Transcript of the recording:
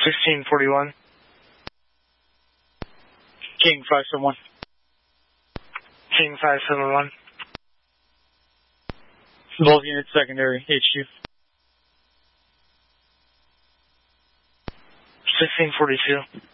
1641. King 571. King 571. Both units secondary, HQ. 1642.